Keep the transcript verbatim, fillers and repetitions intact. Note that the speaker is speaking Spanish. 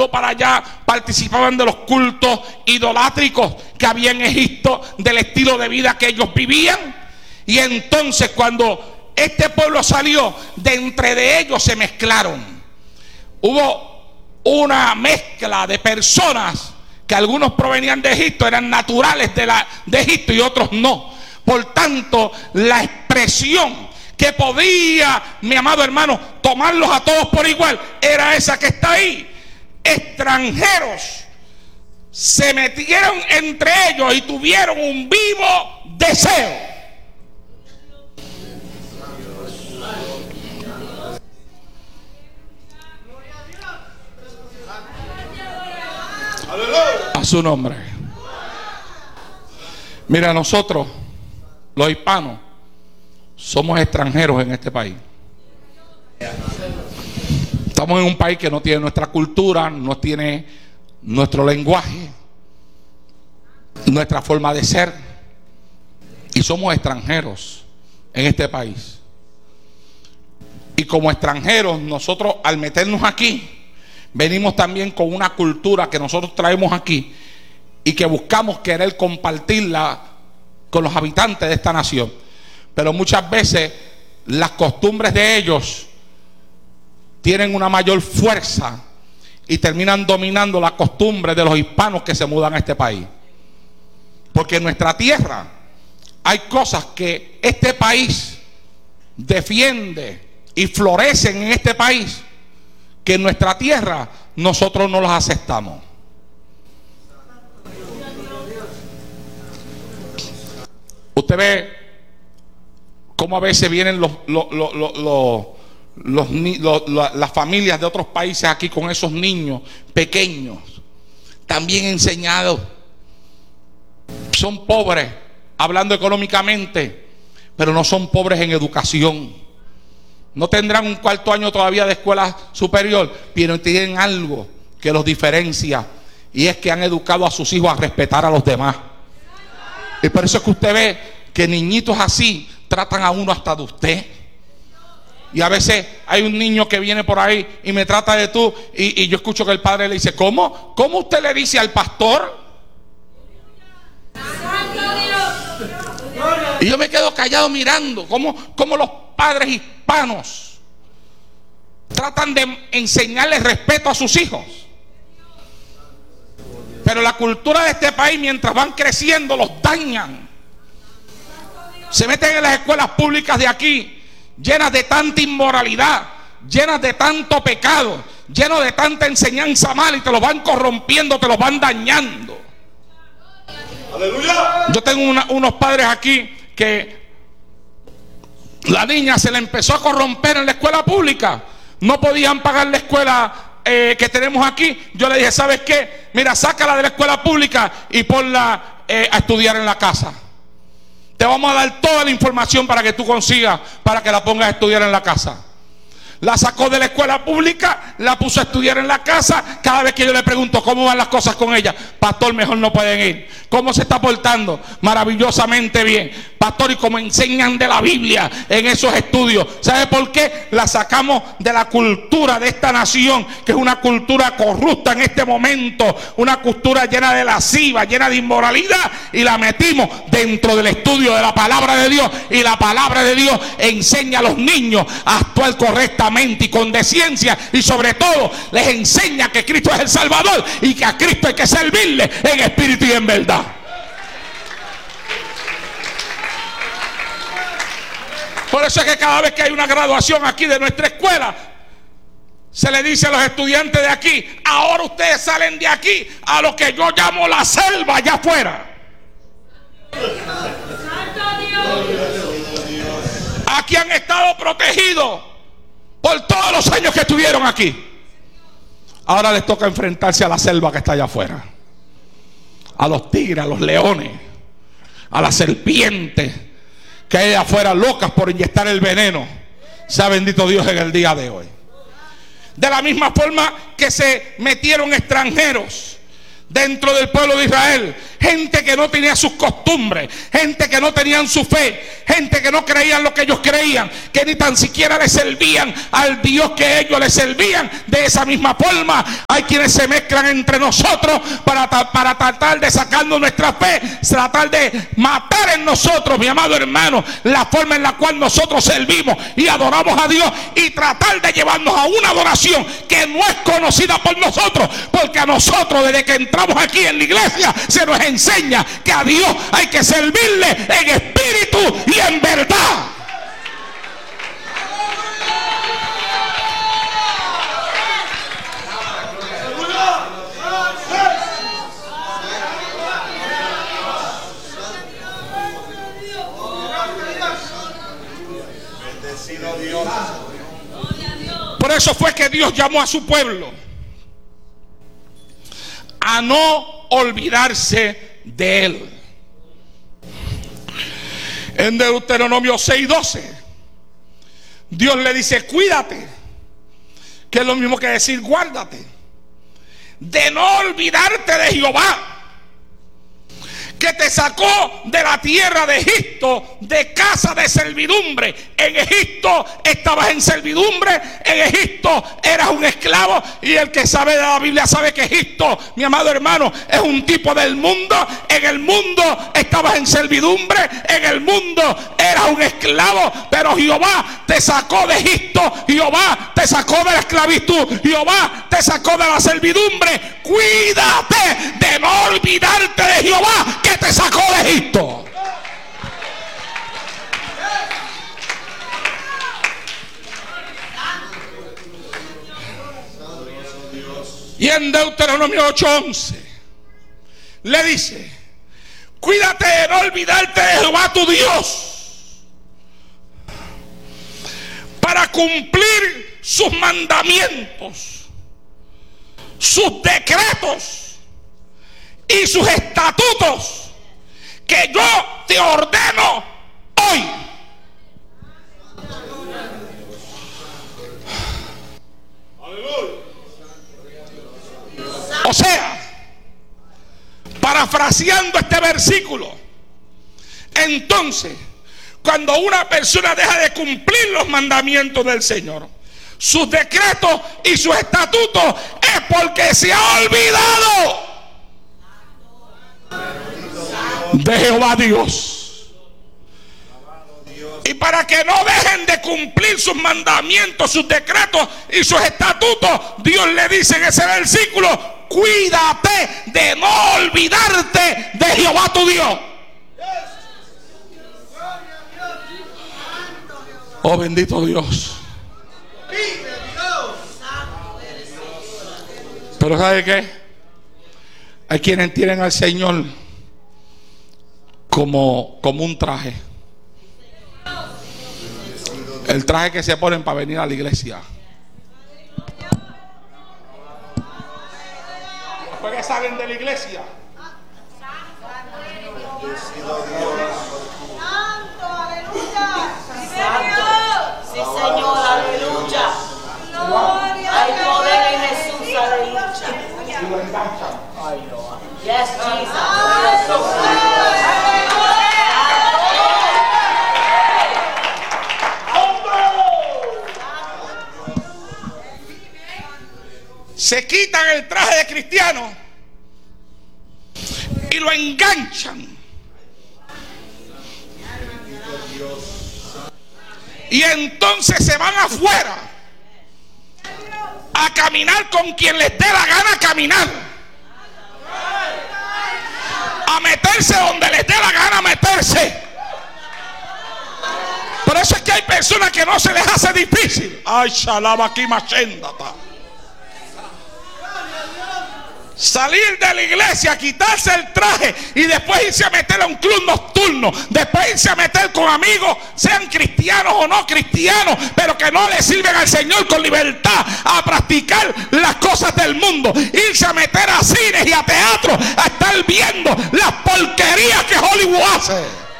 para allá, participaban de los cultos idolátricos que había en Egipto, del estilo de vida que ellos vivían. Y entonces cuando este pueblo salió, de entre de ellos se mezclaron. Hubo una mezcla de personas que algunos provenían de Egipto, eran naturales de, la, de Egipto, y otros no. Por tanto, la expresión que podía, mi amado hermano, tomarlos a todos por igual, era esa que está ahí. Extranjeros se metieron entre ellos y tuvieron un vivo deseo. A su nombre. Mira, nosotros, los hispanos, somos extranjeros en este país. Estamos en un país que no tiene nuestra cultura, no tiene nuestro lenguaje, nuestra forma de ser, y somos extranjeros en este país. Y como extranjeros, nosotros al meternos aquí, venimos también con una cultura que nosotros traemos aquí y que buscamos querer compartirla con los habitantes de esta nación. Pero muchas veces las costumbres de ellos tienen una mayor fuerza y terminan dominando las costumbres de los hispanos que se mudan a este país. Porque en nuestra tierra hay cosas que este país defiende y florecen en este país, que en nuestra tierra nosotros no las aceptamos. Usted ve cómo a veces vienen los, los, los, los, los, los, los, los, las familias de otros países aquí con esos niños pequeños, también enseñados. Son pobres hablando económicamente, pero no son pobres en educación. No tendrán un cuarto año todavía de escuela superior, pero tienen algo que los diferencia, y es que han educado a sus hijos a respetar a los demás. Y por eso es que usted ve que niñitos así tratan a uno hasta de usted. Y a veces hay un niño que viene por ahí y me trata de tú, y, y yo escucho que el padre le dice: ¿Cómo? ¿Cómo usted le dice al pastor? Y yo me quedo callado mirando cómo, cómo los padres hispanos tratan de enseñarles respeto a sus hijos. Pero la cultura de este país, mientras van creciendo, los dañan. Se meten en las escuelas públicas de aquí, llenas de tanta inmoralidad, llenas de tanto pecado, llenas de tanta enseñanza mala, y te los van corrompiendo, te los van dañando. ¡Aleluya! Yo tengo una, unos padres aquí que la niña se le empezó a corromper en la escuela pública. No podían pagar la escuela eh, que tenemos aquí. Yo le dije: ¿sabes qué? Mira, sácala de la escuela pública y ponla eh, a estudiar en la casa. Te vamos a dar toda la información para que tú consigas, para que la pongas a estudiar en la casa. La sacó de la escuela pública, la puso a estudiar en la casa. Cada vez que yo le pregunto cómo van las cosas con ella: pastor, mejor no pueden ir. ¿Cómo se está portando? Maravillosamente bien. Pastor, y como enseñan de la Biblia en esos estudios. ¿Sabe por qué? La sacamos de la cultura de esta nación, que es una cultura corrupta en este momento, una cultura llena de lasciva, llena de inmoralidad, y la metimos dentro del estudio de la palabra de Dios. Y la palabra de Dios enseña a los niños a actuar correctamente y con decencia, y sobre todo les enseña que Cristo es el Salvador y que a Cristo hay que servirle en espíritu y en verdad. Por eso es que cada vez que hay una graduación aquí de nuestra escuela, se le dice a los estudiantes de aquí: ahora ustedes salen de aquí a lo que yo llamo la selva allá afuera. Aquí han estado protegidos por todos los años que estuvieron aquí. Ahora les toca enfrentarse a la selva que está allá afuera, a los tigres, a los leones, a las serpientes que hay allá afuera, locas por inyectar el veneno. Sea bendito Dios en el día de hoy. De la misma forma que se metieron extranjeros dentro del pueblo de Israel. Gente que no tenía sus costumbres, gente que no tenían su fe, gente que no creían lo que ellos creían, que ni tan siquiera le servían al Dios que ellos le servían. De esa misma forma hay quienes se mezclan entre nosotros para, para tratar de sacarnos nuestra fe, tratar de matar en nosotros, mi amado hermano, la forma en la cual nosotros servimos y adoramos a Dios, y tratar de llevarnos a una adoración que no es conocida por nosotros, porque a nosotros desde que entramos aquí en la iglesia se nos enseña que a Dios hay que servirle en espíritu y en verdad. Por eso fue que Dios llamó a su pueblo a no olvidarse de él. En Deuteronomio seis doce, Dios le dice: cuídate, que es lo mismo que decir guárdate, de no olvidarte de Jehová, que te sacó de la tierra de Egipto, de casa de servidumbre. En Egipto estabas en servidumbre, en Egipto eras un esclavo, y el que sabe de la Biblia sabe que Egipto, mi amado hermano, es un tipo del mundo. En el mundo estabas en servidumbre, en el mundo eras un esclavo, pero Jehová te sacó de Egipto, Jehová te sacó de la esclavitud, Jehová te sacó de la servidumbre. Cuídate de no olvidarte de Jehová, que te sacó de Egipto. Y en Deuteronomio ocho once le dice: cuídate de no olvidarte de Jehová tu Dios, para cumplir sus mandamientos, sus decretos y sus estatutos que yo te ordeno hoy. O sea, parafraseando este versículo, entonces, cuando una persona deja de cumplir los mandamientos del Señor, sus decretos y sus estatutos, es porque se ha olvidado de Jehová Dios. Y para que no dejen de cumplir sus mandamientos, sus decretos y sus estatutos, Dios le dice en ese versículo: cuídate de no olvidarte de Jehová tu Dios. Oh, bendito Dios. Pero ¿sabe qué? Hay quienes tienen al Señor como, como un traje. El traje que se ponen para venir a la iglesia. Después que salen de la iglesia, ¡Santo, aleluya! ¡Sí, Señor, aleluya! Hay poder en Jesús, aleluya. y lo enganchan. Ay, Lord. Yes, Jesus. Se quitan el traje de cristiano y lo enganchan. Y entonces se van afuera a caminar con quien les dé la gana caminar, a meterse donde les dé la gana meterse. Por eso es que hay personas que no se les hace difícil. Ay, shalaba aquí machendata. Salir de la iglesia, quitarse el traje y después irse a meter a un club nocturno, después irse a meter con amigos, sean cristianos o no cristianos, pero que no le sirven al Señor con libertad, a practicar las cosas del mundo, irse a meter a cines y a teatros, a estar viendo las porquerías que Hollywood hace.